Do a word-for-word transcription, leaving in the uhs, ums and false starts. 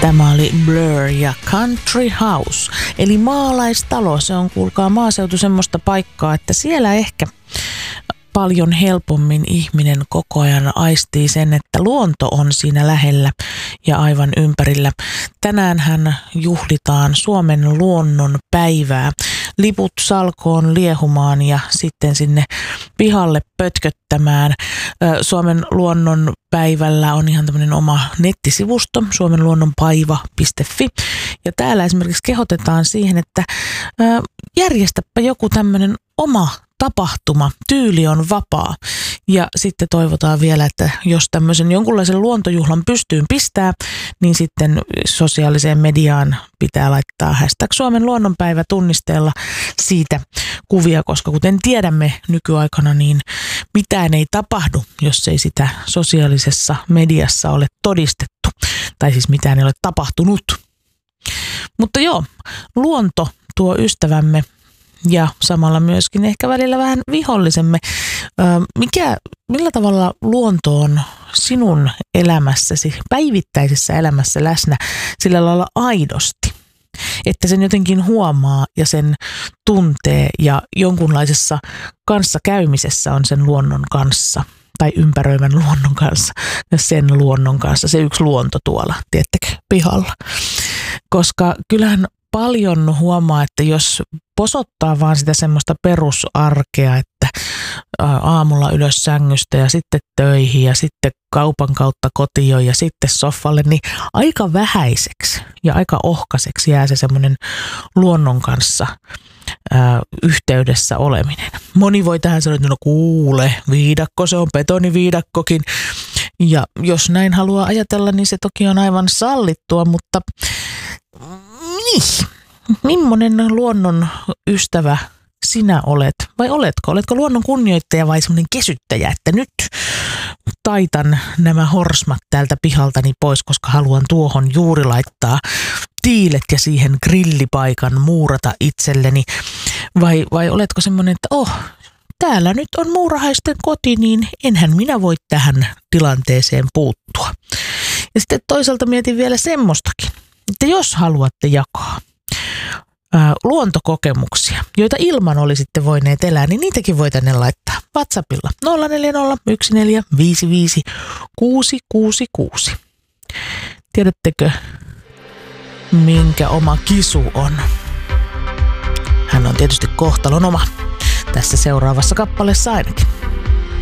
Tämä oli Blur ja Country House, eli maalaistalo. Se on, kuulkaa, maaseutu semmoista paikkaa, että siellä ehkä paljon helpommin ihminen koko ajan aistii sen, että luonto on siinä lähellä ja aivan ympärillä. Tänäänhän juhlitaan Suomen luonnon päivää. Liput salkoon liehumaan ja sitten sinne pihalle pötköttämään. Suomen luonnon päivällä on ihan tämmöinen oma nettisivusto, suomenluonnonpaiva piste fi. Ja täällä esimerkiksi kehotetaan siihen, että järjestäpä joku tämmöinen oma tapahtuma, tyyli on vapaa. Ja sitten toivotaan vielä, että jos tämmöisen jonkunlaisen luontojuhlan pystyyn pistää, niin sitten sosiaaliseen mediaan pitää laittaa hashtag Suomen luonnonpäivä tunnisteella siitä kuvia, koska kuten tiedämme nykyaikana, niin mitään ei tapahdu, jos ei sitä sosiaalisessa mediassa ole todistettu. Tai siis mitään ei ole tapahtunut. Mutta joo, luonto tuo ystävämme ja samalla myöskin ehkä välillä vähän vihollisemme. Mikä, millä tavalla luonto on sinun elämässäsi, päivittäisessä elämässä läsnä sillä lailla aidosti, että sen jotenkin huomaa ja sen tuntee ja jonkunlaisessa kanssakäymisessä on sen luonnon kanssa tai ympäröivän luonnon kanssa ja sen luonnon kanssa, se yksi luonto tuolla, tiedättekö, pihalla. Koska kyllähän paljon huomaa, että jos posottaa vaan sitä semmoista perusarkea, että aamulla ylös sängystä ja sitten töihin ja sitten kaupan kautta kotiin ja sitten sohvalle, niin aika vähäiseksi ja aika ohkaiseksi jää se semmoinen luonnon kanssa ää, yhteydessä oleminen. Moni voi tähän sanoa, että no kuule, viidakko, se on betoniviidakkokin. Ja jos näin haluaa ajatella, niin se toki on aivan sallittua, mutta niin, millainen luonnon ystävä sinä olet? Vai oletko? Oletko luonnon kunnioittaja vai semmoinen kesyttäjä, että nyt taitan nämä horsmat täältä pihaltani pois, koska haluan tuohon juuri laittaa tiilet ja siihen grillipaikan muurata itselleni? Vai, vai oletko semmoinen, että oh, täällä nyt on muurahaisten koti, niin enhän minä voi tähän tilanteeseen puuttua. Ja sitten toisaalta mietin vielä semmoistakin, että jos haluatte jakaa ää, luontokokemuksia, joita ilman olisitte voineet elää, niin niitäkin voi tänne laittaa WhatsAppilla nolla neljä nolla yksi neljä viisi viisi kuusi kuusi kuusi. Tiedättekö, minkä oma kisu on? Hän on tietysti kohtalon oma. Tässä seuraavassa kappaleessa ainakin.